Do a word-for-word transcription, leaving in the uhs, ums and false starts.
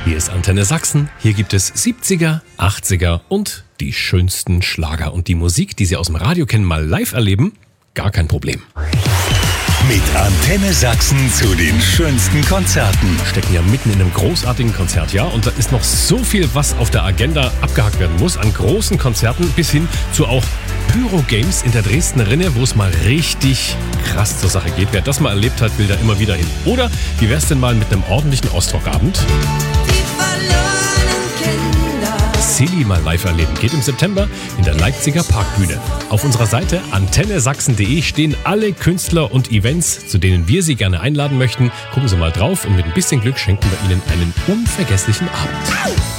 Hier ist Antenne Sachsen. Hier gibt es siebziger, achtziger und die schönsten Schlager. Und die Musik, die Sie aus dem Radio kennen, mal live erleben, gar kein Problem. Mit Antenne Sachsen zu den schönsten Konzerten. Stecken ja mitten in einem großartigen Konzertjahr und da ist noch so viel, was auf der Agenda abgehakt werden muss, an großen Konzerten bis hin zu auch Pyro-Games in der Dresdner Rinne, wo es mal richtig krass zur Sache geht. Wer das mal erlebt hat, will da immer wieder hin. Oder wie wär's denn mal mit einem ordentlichen Ostrock-Abend? Silly mal live erleben. Geht im September in der Leipziger Parkbühne. Auf unserer Seite antenne sachsen punkt de stehen alle Künstler und Events, zu denen wir Sie gerne einladen möchten. Gucken Sie mal drauf und mit ein bisschen Glück schenken wir Ihnen einen unvergesslichen Abend.